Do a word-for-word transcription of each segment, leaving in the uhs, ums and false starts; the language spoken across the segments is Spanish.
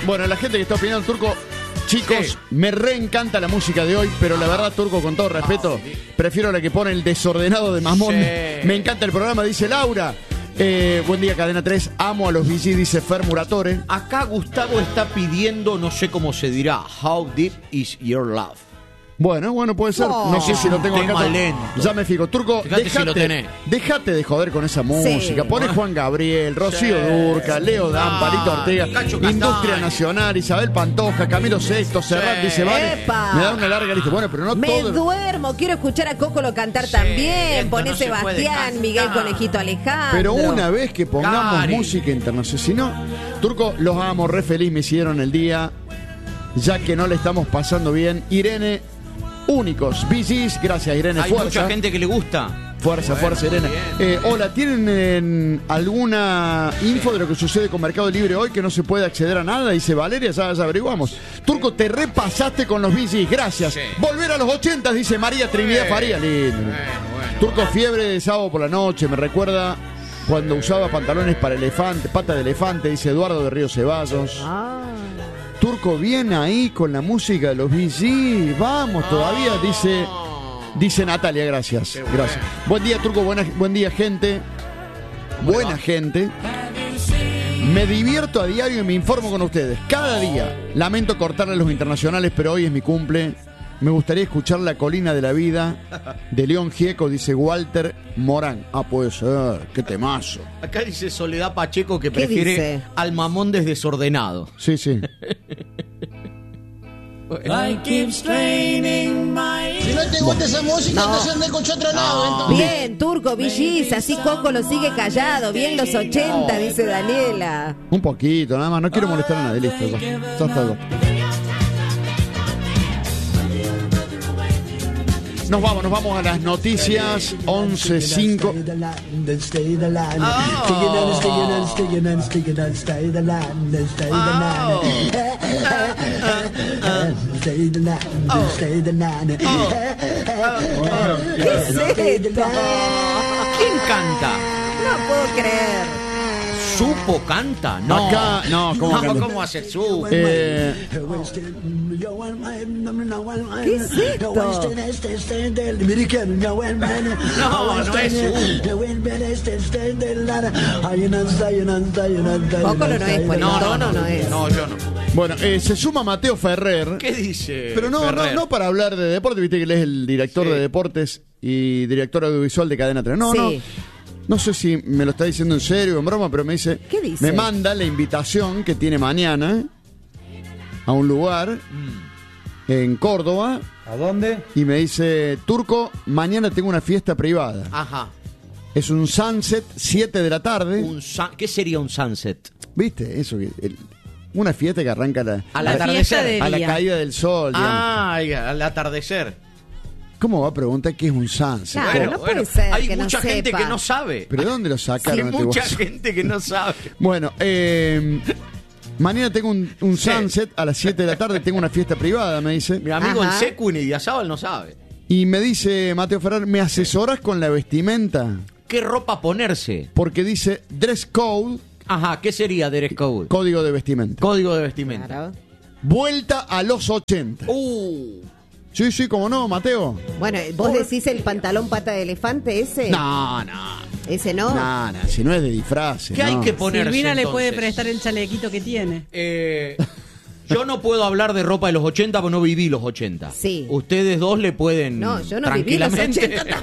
Bueno, la gente que está opinando, Turco, chicos, Sí. me reencanta la música de hoy, pero la verdad, Turco, con todo respeto, prefiero la que pone el desordenado de Mamón. Sí. Me, me encanta el programa, dice Laura. Eh, buen día, Cadena tres. Amo a los V G, dice Fer Muratore. Acá Gustavo está pidiendo, no sé cómo se dirá, How Deep Is Your Love. Bueno, bueno, puede ser. Oh. No sé si lo tengo Tema acá. lento. Ya me fijo. Turco, Fíjate dejate, si lo tenés. dejate de joder con esa música. Pone Juan Gabriel, Rocío Sí. Durca, Leo Dan, Ah, Palito Ortega, Cacho Castaña. Industria Nacional, Isabel Pantoja, Camilo Sexto, Serrat, dice, vale. Epa. Me da una larga lista. Bueno, pero no Me todo. duermo, quiero escuchar a Cócolo cantar Sí, también. esto Poné no se puede Sebastián, cantar. Miguel Conejito Alejandro. Pero una vez que pongamos Cari. música internacional, si no, Turco, los amo, re feliz me hicieron el día, ya que no le estamos pasando bien. Irene, únicos, V Gs, gracias Irene, Hay fuerza. mucha gente que le gusta. Fuerza, Bueno, fuerza, Irene. bien. Eh, hola, ¿tienen eh, alguna info de lo que sucede con Mercado Libre hoy que no se puede acceder a nada? Dice Valeria, ya, ya averiguamos. Turco, te repasaste con los V Gs, gracias. Sí. Volver a los ochentas, dice María Trinidad Sí. Faría. Lindo. Bueno, bueno. Turco, fiebre de sábado por la noche, me recuerda cuando usaba pantalones para elefante, pata de elefante, dice Eduardo de Río Ceballos. Ah. Turco, bien ahí con la música de los V Gs, vamos todavía, dice... Dice Natalia, gracias. Qué bueno. Gracias. Buen día, Turco. Buena, buen día, gente. Buena gente. Me divierto a diario y me informo con ustedes. Cada día. Lamento cortarle a los internacionales, pero hoy es mi cumple. Me gustaría escuchar La Colina de la Vida de León Gieco, dice Walter Morán. Ah, puede ser. Qué temazo. Acá dice Soledad Pacheco que ¿Qué prefiere dice? al mamón desordenado. Sí, sí. I keep straining my... Si no te gusta esa música, No. entonces anda con otro lado. Entonces. Bien, Turco, V Gs, así Cócolo sigue callado. Bien los ochenta, dice Daniela. Un poquito, nada más. No quiero molestar a nadie. Listo, ya. Ya está. Ya. Nos vamos, nos vamos a las noticias. once cinco. ¿Qué es esto? ¿Quién canta? No puedo creer. ¿Supo canta? No. Acá, no, ¿cómo canta? ¿Cómo hace Supo? Eh, ¿Qué es esto? No, no es Cócolo no es, pues No, el no, tono no, no es. no, yo no. bueno, eh, se suma Mateo Ferrer. ¿Qué dice? Pero no, no, Ferrer? no para hablar de deporte, viste que él es el director Sí. de deportes y director audiovisual de Cadena tres. No, Sí. no. No sé si me lo está diciendo en serio o en broma, pero me dice. ¿Qué dice? Me manda la invitación que tiene mañana a un lugar Mm. en Córdoba ¿A dónde? y me dice, Turco, mañana tengo una fiesta privada. Ajá. Es un sunset, siete de la tarde. Un sun- ¿Qué sería un sunset? ¿Viste? Eso, que- el- una fiesta que arranca a la, Al a la- atardecer. de a la día. caída del sol, digamos. Ah, al atardecer. ¿Cómo va a preguntar qué es un sunset? Claro, no puede ser hay que no mucha gente sepa. que no sabe. ¿Pero de dónde lo Hay sacaron? este mucha guaso? gente que no sabe. Bueno, eh, mañana tengo un, un Sí. sunset a las siete de la tarde, tengo una fiesta privada, me dice. Mi amigo Ajá. el Secu y Diazábal no sabe. Y me dice Mateo Ferrer, ¿me asesoras con la vestimenta? ¿Qué ropa ponerse? Porque dice dress code, Ajá, ¿qué sería dress code? código de vestimenta. Código de vestimenta. Claro. Vuelta a los ochenta. Uh. Sí, sí, cómo no, Mateo. Bueno, ¿vos decís el pantalón pata de elefante ese? No, no. ¿Ese no? No, no, si no es de disfraz. ¿Qué hay que ponerse? Silvina le entonces? puede prestar el chalequito que tiene. Eh, yo no puedo hablar de ropa de los ochenta porque no viví los ochenta. Sí. Ustedes dos le pueden No, yo no viví los tranquilamente. ochenta.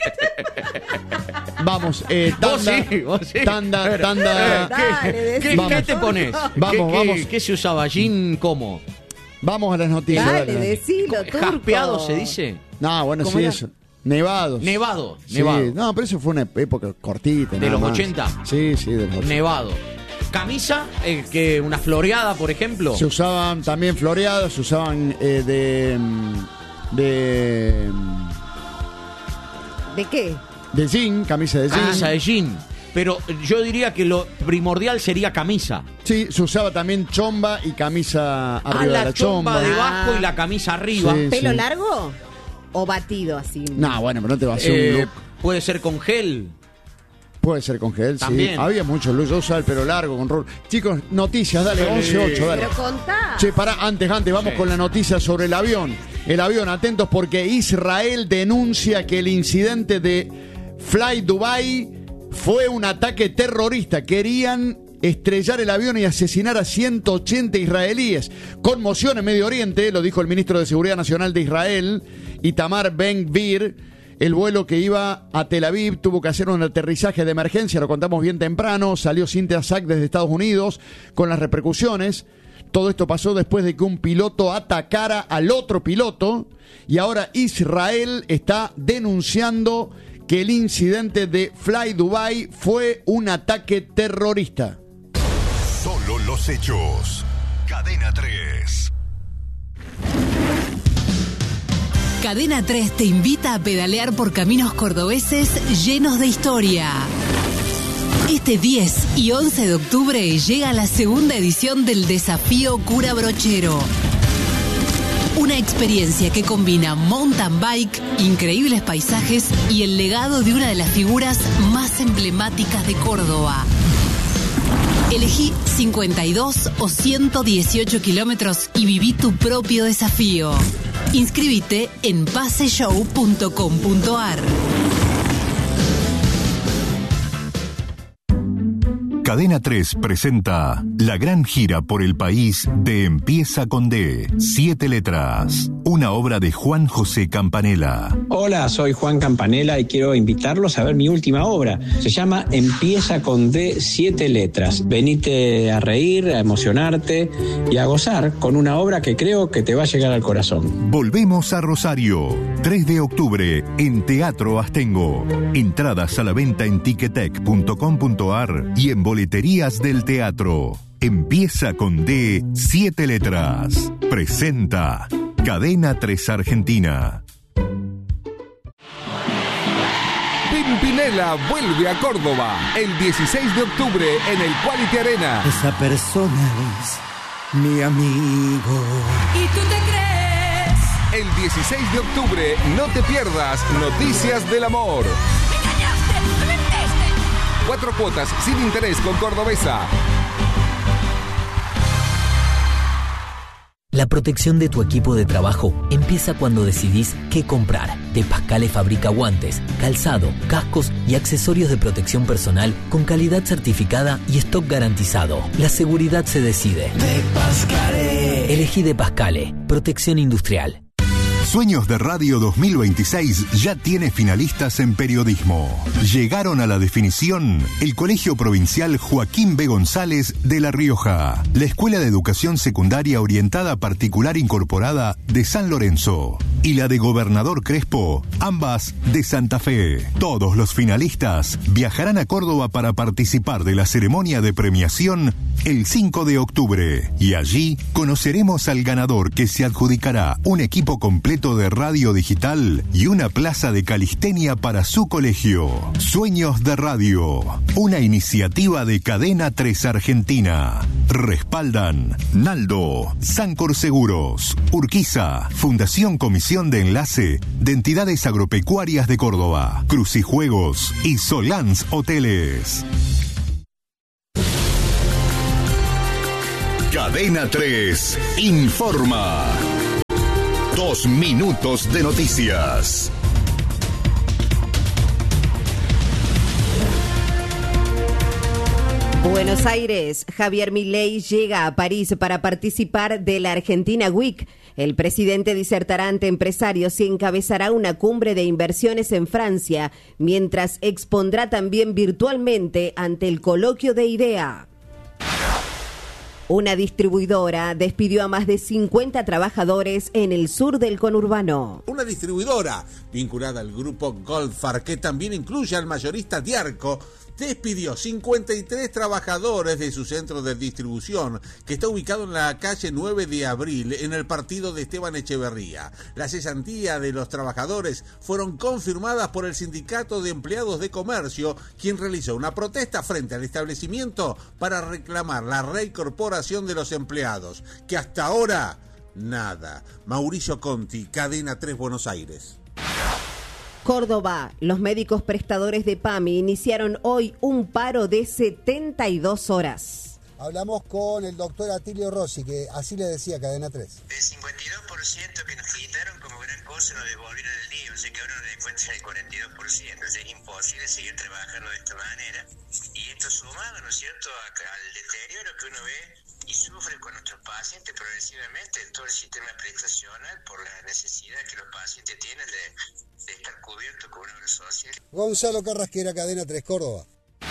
Vamos, eh, Vos tanda, sí, vos sí. tanda, Pero, tanda. eh, ¿qué- Dale, ¿qué, decí. qué Vamos. te pones? Vamos, ¿Qué, vamos. ¿Qué, qué se usaba? ¿Jean cómo? Vamos a las noticias. Dale, dale. decilo, Turco. ¿Jaspeado se dice? No, bueno, ¿Cómo sí, era? eso. Nevados. Nevado, Sí, nevado. no, pero eso fue una época cortita. ¿De nada los más. ochenta? Sí, sí, de los ochenta. Nevado. ¿Camisa? Eh, que ¿Una floreada, por ejemplo? Se usaban también floreadas, se usaban eh, de. mm, de. mm, ¿De qué? de jean, camisa de jean. Camisa de jean. Pero yo diría que lo primordial sería camisa. Sí, se usaba también chomba y camisa arriba Ah, de la la chomba chomba. debajo Ah. y la camisa arriba. Sí. ¿Pelo largo o batido así? No, bueno, pero no te va a hacer un Eh, look. puede ser con gel. Puede ser con gel, También. sí. Había mucho luz. Yo usaba el pelo largo con rol. Chicos, noticias, dale, once ocho, dale. Pero contá. Che, pará, antes, antes, vamos Sí. con la noticia sobre el avión. El avión, atentos, porque Israel denuncia que el incidente de Fly Dubai fue un ataque terrorista. Querían estrellar el avión y asesinar a ciento ochenta israelíes. Conmoción en Medio Oriente, lo dijo el ministro de Seguridad Nacional de Israel, Itamar Ben-Gvir. El vuelo que iba a Tel Aviv tuvo que hacer un aterrizaje de emergencia, lo contamos bien temprano. Salió Cynthia Sack desde Estados Unidos con las repercusiones. Todo esto pasó después de que un piloto atacara al otro piloto. Y ahora Israel está denunciando que el incidente de Fly Dubai fue un ataque terrorista. Solo los hechos. Cadena tres. Cadena tres te invita a pedalear por caminos cordobeses llenos de historia. Este diez y once de octubre llega la segunda edición del Desafío Cura Brochero. Una experiencia que combina mountain bike, increíbles paisajes y el legado de una de las figuras más emblemáticas de Córdoba. Elegí cincuenta y dos o ciento dieciocho kilómetros y viví tu propio desafío. Inscríbete en paseshow punto com punto ar. Cadena tres presenta la gran gira por el país de Empieza con D, siete letras, una obra de Juan José Campanella. Hola, soy Juan Campanella y quiero invitarlos a ver mi última obra. Se llama Empieza con D, siete letras. Venite a reír, a emocionarte y a gozar con una obra que creo que te va a llegar al corazón. Volvemos a Rosario, tres de octubre, en Teatro Astengo. Entradas a la venta en ticketek punto com punto ar y en boleterías del teatro. Empieza con D, siete letras. Presenta Cadena tres Argentina. Pimpinela vuelve a Córdoba el dieciséis de octubre en el Quality Arena. Esa persona es mi amigo. ¿Y tú te crees? El dieciséis de octubre no te pierdas Noticias del Amor. ¡Me engañaste! ¡Me mentiste! Cuatro cuotas sin interés con Cordobesa. La protección de tu equipo de trabajo empieza cuando decidís qué comprar. De Pascale fabrica guantes, calzado, cascos y accesorios de protección personal con calidad certificada y stock garantizado. La seguridad se decide. De Pascale. Elegí De Pascale, protección industrial. Sueños de Radio dos mil veintiséis ya tiene finalistas en periodismo. Llegaron a la definición el Colegio Provincial Joaquín B. González de La Rioja, la Escuela de Educación Secundaria Orientada Particular Incorporada de San Lorenzo y la de Gobernador Crespo, ambas de Santa Fe. Todos los finalistas viajarán a Córdoba para participar de la ceremonia de premiación el cinco de octubre y allí conoceremos al ganador, que se adjudicará un equipo completo de radio digital y una plaza de calistenia para su colegio. Sueños de Radio, una iniciativa de Cadena tres Argentina. Respaldan Naldo, Sancor Seguros, Urquiza, Fundación Comisión de Enlace de Entidades Agropecuarias de Córdoba, Crucijuegos y Solans Hoteles. Cadena tres informa. Dos minutos de noticias. Buenos Aires. Javier Milei llega a París para participar de la Argentina Week. El presidente disertará ante empresarios y encabezará una cumbre de inversiones en Francia, mientras expondrá también virtualmente ante el coloquio de IDEA. Una distribuidora despidió a más de cincuenta trabajadores en el sur del conurbano. Una distribuidora vinculada al grupo Goldfar, que también incluye al mayorista Diarco, despidió cincuenta y tres trabajadores de su centro de distribución, que está ubicado en la calle nueve de abril, en el partido de Esteban Echeverría. La cesantía de los trabajadores fueron confirmadas por el Sindicato de Empleados de Comercio, quien realizó una protesta frente al establecimiento para reclamar la reincorporación de los empleados, que hasta ahora, nada. Mauricio Conti, Cadena tres Buenos Aires. Córdoba, los médicos prestadores de PAMI iniciaron hoy un paro de setenta y dos horas. Hablamos con el doctor Atilio Rossi, que así le decía Cadena tres. El cincuenta y dos por ciento que nos quitaron como gran cosa nos devolvieron el día, o sea que ahora nos encuentran el cuarenta y dos por ciento. O sea, es imposible seguir trabajando de esta manera. Y esto sumado, ¿no es cierto?, al deterioro que uno ve y sufre con nuestros pacientes progresivamente en todo el sistema prestacional por la necesidad que los pacientes tienen de, de estar cubiertos con una obra social. Gonzalo Carrasquera, Cadena tres, Córdoba.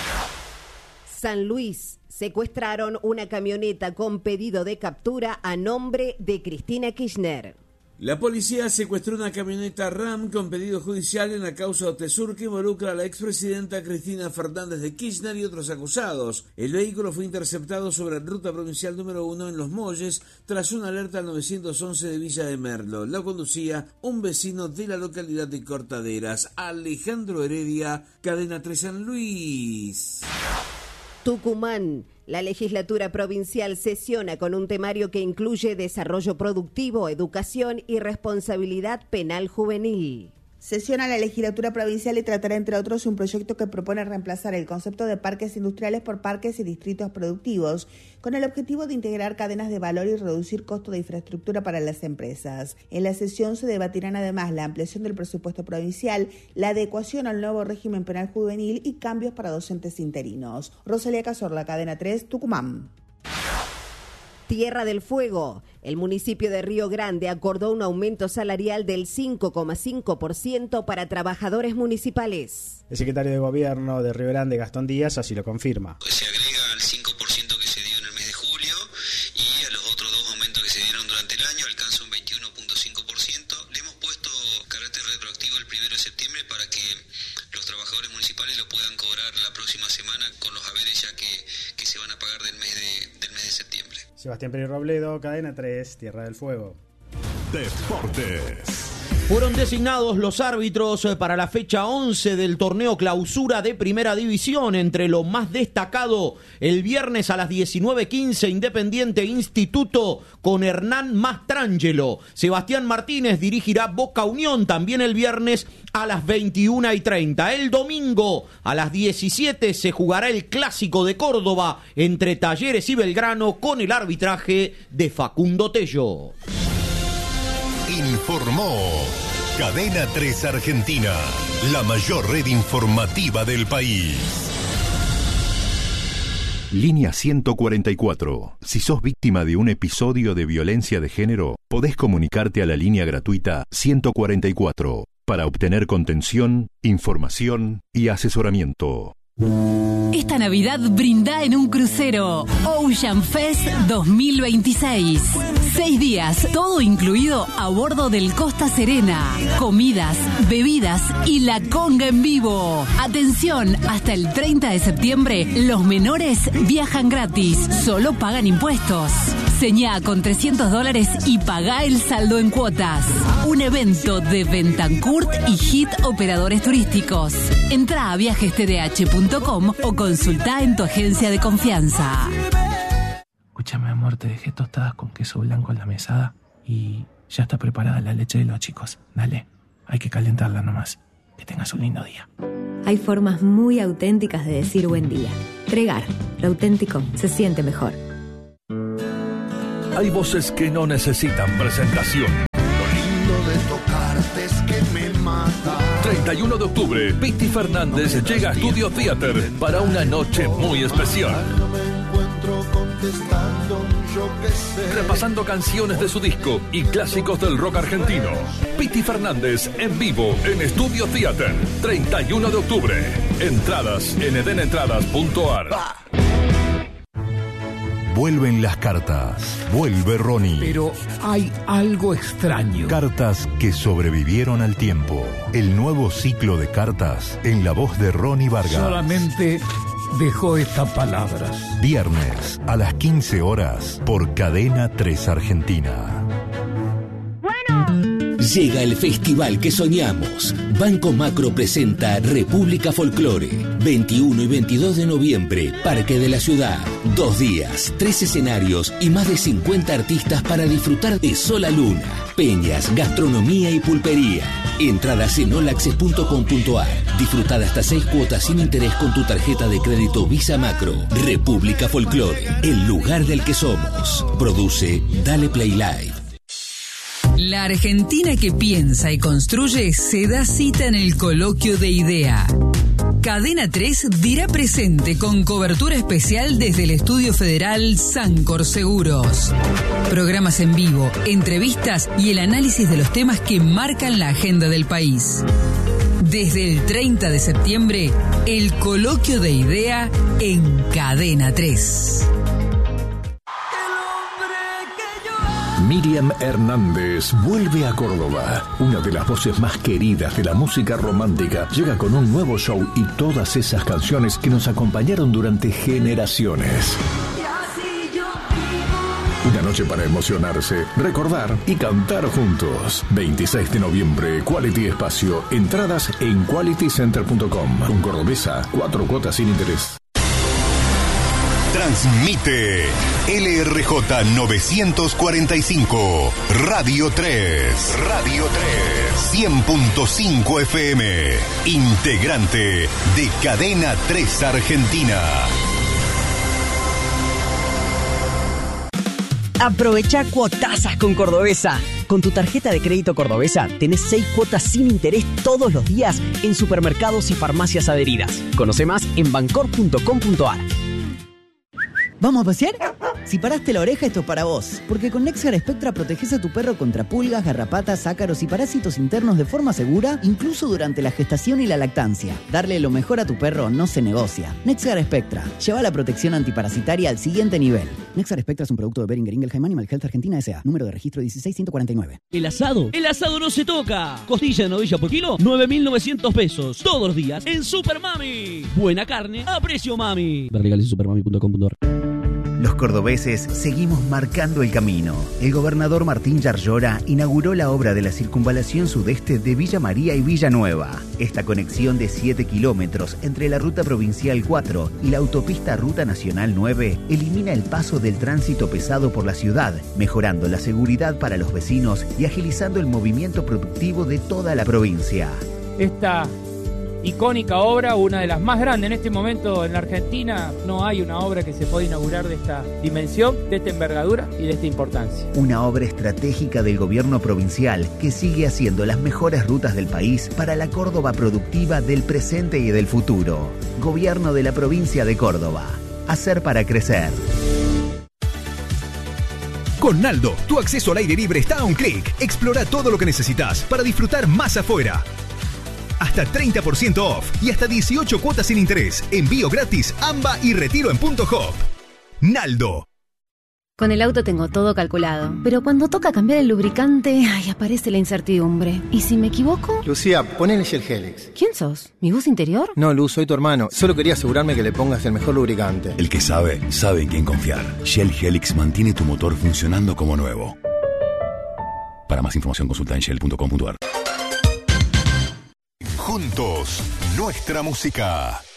San Luis, secuestraron una camioneta con pedido de captura a nombre de Cristina Kirchner. La policía secuestró una camioneta RAM con pedido judicial en la causa Otesur que involucra a la expresidenta Cristina Fernández de Kirchner y otros acusados. El vehículo fue interceptado sobre la ruta provincial número uno en Los Molles tras una alerta al nueve once de Villa de Merlo. La conducía un vecino de la localidad de Cortaderas. Alejandro Heredia, Cadena tres San Luis. Tucumán, la legislatura provincial sesiona con un temario que incluye desarrollo productivo, educación y responsabilidad penal juvenil. Sesiona la legislatura provincial y tratará, entre otros, un proyecto que propone reemplazar el concepto de parques industriales por parques y distritos productivos, con el objetivo de integrar cadenas de valor y reducir costos de infraestructura para las empresas. En la sesión se debatirán además la ampliación del presupuesto provincial, la adecuación al nuevo régimen penal juvenil y cambios para docentes interinos. Rosalía Cazorla, Cadena tres, Tucumán. Tierra del Fuego. El municipio de Río Grande acordó un aumento salarial del cinco coma cinco por ciento para trabajadores municipales. El secretario de Gobierno de Río Grande, Gastón Díaz, así lo confirma. Se agrega al cinco por ciento que se dio en el mes de julio y a los otros dos aumentos que se dieron durante el año, alcanza un veintiuno punto cinco por ciento. Le hemos puesto carácter retroactivo el primero de septiembre para que los trabajadores municipales lo puedan cobrar la próxima semana con los haberes ya que, que se van a pagar del mes de, del mes de septiembre. Sebastián Pérez Robledo, Cadena tres, Tierra del Fuego. Deportes. Fueron designados los árbitros para la fecha once del torneo clausura de Primera División. Entre lo más destacado, el viernes a las diecinueve quince, Independiente Instituto con Hernán Mastrangelo. Sebastián Martínez dirigirá Boca Unión también el viernes a las veintiuna y treinta. El domingo a las diecisiete se jugará el Clásico de Córdoba entre Talleres y Belgrano con el arbitraje de Facundo Tello. Informó Cadena tres Argentina, la mayor red informativa del país. Línea ciento cuarenta y cuatro. Si sos víctima de un episodio de violencia de género, podés comunicarte a la línea gratuita ciento cuarenta y cuatro para obtener contención, información y asesoramiento. Esta Navidad brinda en un crucero Ocean Fest dos mil veintiséis. Seis días, todo incluido a bordo del Costa Serena. Comidas, bebidas y la conga en vivo. Atención, hasta el treinta de septiembre los menores viajan gratis, solo pagan impuestos. Señá con trescientos dólares y pagá el saldo en cuotas. Un evento de Bentancourt y Hit Operadores Turísticos. Entrá a viajes t d h punto com o consultá en tu agencia de confianza. Escúchame, amor, te dejé tostadas con queso blanco en la mesada y ya está preparada la leche de los chicos. Dale, hay que calentarla nomás. Que tengas un lindo día. Hay formas muy auténticas de decir buen día. Tregar, lo auténtico se siente mejor. Hay voces que no necesitan presentación. Lo lindo de tocarte es que me mata. treinta y uno de octubre, Piti Fernández llega a Studio Theater para una noche muy especial. Repasando canciones de su disco y clásicos del rock argentino. Piti Fernández en vivo en Studio Theater, treinta y uno de octubre. Entradas en eden entradas punto a r. Vuelven las cartas. Vuelve Ronnie. Pero hay algo extraño. Cartas que sobrevivieron al tiempo. El nuevo ciclo de cartas en la voz de Ronnie Vargas. Solamente dejó estas palabras. Viernes a las quince horas por Cadena tres Argentina. Bueno. Llega el festival que soñamos. Banco Macro presenta República Folclore. veintiuno y veintidós de noviembre, Parque de la Ciudad. Dos días, tres escenarios y más de cincuenta artistas para disfrutar de sol a luna, peñas, gastronomía y pulpería. Entradas en olaxes punto com punto ar. Disfrutada hasta seis cuotas sin interés con tu tarjeta de crédito Visa Macro. República Folclore, el lugar del que somos. Produce Dale Play Live. La Argentina que piensa y construye se da cita en el Coloquio de Idea. Cadena tres dirá presente con cobertura especial desde el Estudio Federal Sancor Seguros. Programas en vivo, entrevistas y el análisis de los temas que marcan la agenda del país. Desde el treinta de septiembre, el Coloquio de Idea en Cadena tres. Miriam Hernández vuelve a Córdoba. Una de las voces más queridas de la música romántica llega con un nuevo show y todas esas canciones que nos acompañaron durante generaciones. Una noche para emocionarse, recordar y cantar juntos. veintiséis de noviembre, Quality Espacio. Entradas en quality center punto com. Con Cordobesa, cuatro cuotas sin interés. Transmite L R J novecientos cuarenta y cinco, Radio tres. Radio tres. cien punto cinco F M. Integrante de Cadena tres Argentina. Aprovecha cuotazas con Cordobesa. Con tu tarjeta de crédito Cordobesa tenés seis cuotas sin interés todos los días en supermercados y farmacias adheridas. Conoce más en bancor punto com punto ar. ¿Vamos a pasear? Si paraste la oreja, esto es para vos. Porque con Nexgar Spectra proteges a tu perro contra pulgas, garrapatas, ácaros y parásitos internos de forma segura, incluso durante la gestación y la lactancia. Darle lo mejor a tu perro no se negocia. Nexgar Spectra. Lleva la protección antiparasitaria al siguiente nivel. Nexgar Spectra es un producto de Boehringer Ingelheim Animal Health Argentina S A. Número de registro dieciséis ciento cuarenta y nueve. ¿El asado? ¡El asado no se toca! Costilla de novilla por kilo, nueve mil novecientos pesos. Todos los días en Super Mami. Buena carne a precio mami. Ver legales en supermami punto com punto ar. Los cordobeses seguimos marcando el camino. El gobernador Martín Yarlora inauguró la obra de la circunvalación sudeste de Villa María y Villanueva. Esta conexión de siete kilómetros entre la ruta provincial cuatro y la autopista Ruta Nacional nueve elimina el paso del tránsito pesado por la ciudad, mejorando la seguridad para los vecinos y agilizando el movimiento productivo de toda la provincia. Esta icónica obra, una de las más grandes en este momento en la Argentina. No hay una obra que se pueda inaugurar de esta dimensión, de esta envergadura y de esta importancia. Una obra estratégica del gobierno provincial que sigue haciendo las mejores rutas del país para la Córdoba productiva del presente y del futuro. Gobierno de la provincia de Córdoba. Hacer para crecer. Con Naldo, tu acceso al aire libre está a un clic. Explora todo lo que necesitas para disfrutar más afuera. Hasta treinta por ciento off y hasta dieciocho cuotas sin interés. Envío gratis, AMBA y retiro en Punto Hop. Naldo. Con el auto tengo todo calculado, pero cuando toca cambiar el lubricante, ay, aparece la incertidumbre. ¿Y si me equivoco? Lucía, ponele Shell Helix. ¿Quién sos? ¿Mi voz interior? No, Luz, soy tu hermano. Solo quería asegurarme que le pongas el mejor lubricante. El que sabe, sabe en quién confiar. Shell Helix mantiene tu motor funcionando como nuevo. Para más información consulta en shell punto com punto ar. Juntos, nuestra música.